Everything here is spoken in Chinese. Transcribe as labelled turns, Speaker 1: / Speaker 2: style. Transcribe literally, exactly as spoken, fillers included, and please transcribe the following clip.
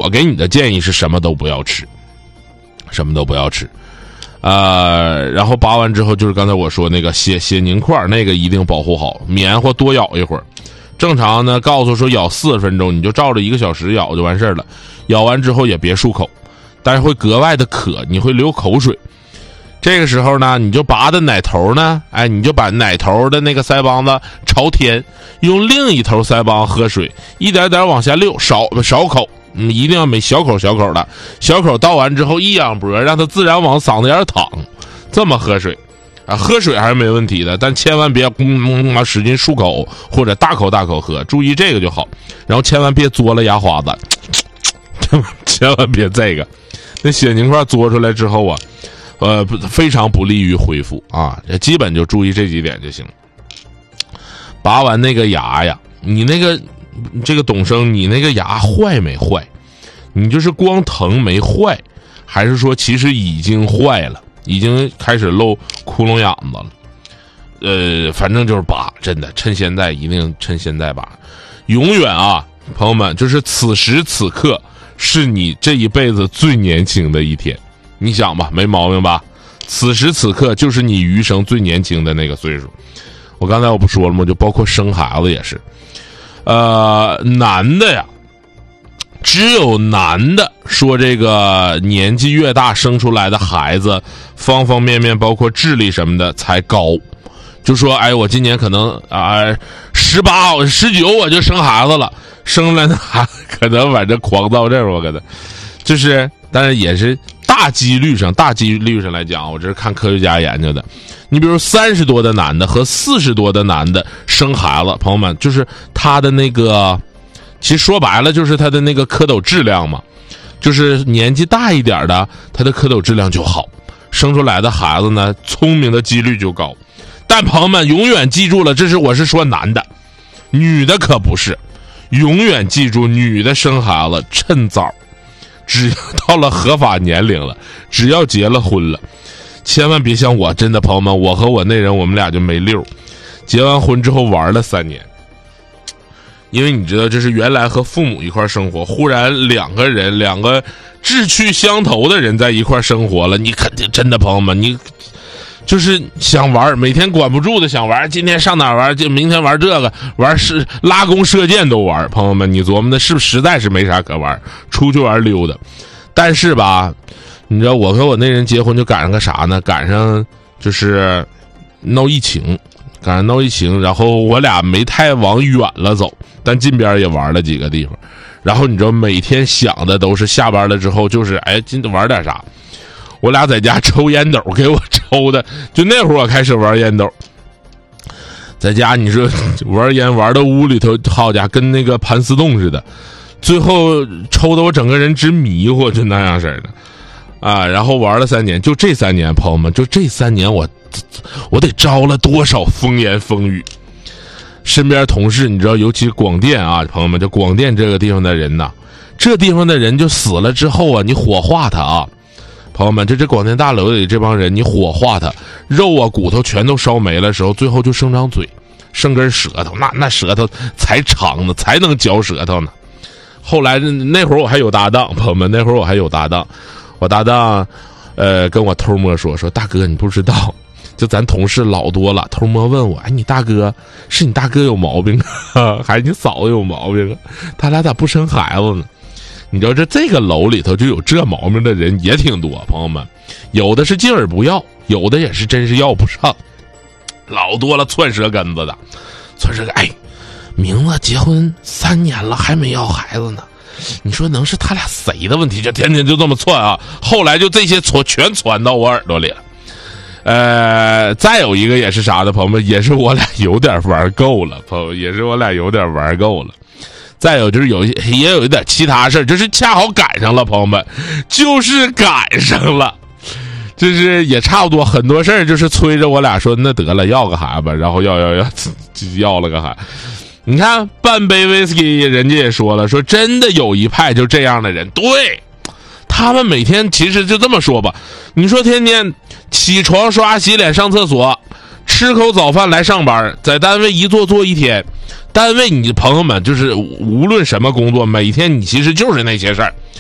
Speaker 1: 给你的建议是什么都不要吃，什么都不要吃。呃，然后拔完之后就是刚才我说那个血血凝块，那个一定保护好，棉花多咬一会儿。正常呢，告诉说咬四十分钟，你就照着一个小时咬就完事儿了。咬完之后也别漱口，但是会格外的渴，你会流口水。这个时候呢，你就拔的奶头呢，哎，你就把奶头的那个腮帮子朝天，用另一头腮帮喝水，一点点往下溜，少少口，嗯，一定要每小口小口的，小口倒完之后一仰脖，让它自然往嗓子眼淌，这么喝水。啊，喝水还是没问题的，但千万别嗯嗯使劲漱口或者大口大口喝，注意这个就好。然后千万别嘬了牙花子，千万别这个，那血凝块嘬出来之后啊，呃，非常不利于恢复啊。基本就注意这几点就行。拔完那个牙呀，你那个这个董生，你那个牙坏没坏？你就是光疼没坏，还是说其实已经坏了？已经开始露窟窿眼子了，呃，反正就是拔，真的，趁现在一定趁现在拔，永远啊，朋友们，就是此时此刻是你这一辈子最年轻的一天，你想吧，没毛病吧？此时此刻就是你余生最年轻的那个岁数。我刚才我不说了吗？就包括生孩子也是，呃，男的呀。只有男的说这个年纪越大生出来的孩子方方面面包括智力什么的才高，就说哎我今年可能啊十八十九我就生孩子了，生了还可能反正狂躁症，我可能就是但是也是大几率上大几率上来讲，我这是看科学家研究的。你比如三十多的男的和四十多的男的生孩子，朋友们，就是他的那个其实说白了就是他的那个蝌蚪质量嘛，就是年纪大一点的他的蝌蚪质量就好，生出来的孩子呢聪明的几率就高。但朋友们永远记住了，这是我是说男的，女的可不是，永远记住女的生孩子趁早，只要到了合法年龄了，只要结了婚了，千万别像我，真的朋友们，我和我那人我们俩就没溜，结完婚之后玩了三年。因为你知道这是原来和父母一块生活，忽然两个人两个志趣相投的人在一块生活了，你肯定真的朋友们，你就是想玩，每天管不住的想玩，今天上哪玩，就明天玩这个，玩是拉弓射箭都玩。朋友们，你琢磨的是不是实在是没啥可玩，出去玩溜达。但是吧，你知道我和我那人结婚就赶上个啥呢？赶上就是闹疫情，赶上闹疫情，然后我俩没太往远了走，但近边也玩了几个地方。然后你知道每天想的都是下班了之后就是哎今天玩点啥。我俩在家抽烟斗，给我抽的，就那会儿我开始玩烟斗，在家你说玩烟玩到屋里头，好家伙，跟那个盘丝洞似的，最后抽的我整个人直迷糊，就那样式的啊。然后玩了三年，就这三年，朋友们，就这三年我我得招了多少风言风语。身边同事你知道，尤其广电啊，朋友们，就广电这个地方的人呐，这地方的人就死了之后啊，你火化他啊。朋友们，这这广电大楼里这帮人，你火化他，肉啊骨头全都烧没了的时候，最后就剩张嘴，剩根舌头，那那舌头才长呢，才能嚼舌头呢。后来那会儿我还有搭档，朋友们，那会儿我还有搭档，我搭档呃跟我偷摸说说大哥你不知道，就咱同事老多了，偷摸问我，哎你大哥是你大哥有毛病啊，还是你嫂子有毛病啊？他俩咋不生孩子呢？你知道这这个楼里头就有这毛病的人也挺多，朋友们，有的是敬而不要，有的也是真是要不上，老多了窜舌根子的，窜舌根，哎，名字结婚三年了还没要孩子呢，你说能是他俩谁的问题？就天天就这么窜啊，后来就这些传全传到我耳朵里了。呃，再有一个也是啥的，朋友们，也是我俩有点玩够了，朋友，也是我俩有点玩够了。再有就是有也有一点其他事儿，就是恰好赶上了，朋友们，就是赶上了，就是也差不多很多事儿，就是催着我俩说那得了要个孩子吧，然后要要要就要了个孩子。你看半杯威士忌，人家也说了，说真的有一派就这样的人，对他们每天其实就这么说吧，你说天天起床刷洗脸上厕所，吃口早饭来上班，在单位一坐坐一天。单位你朋友们就是无论什么工作，每天你其实就是那些事儿，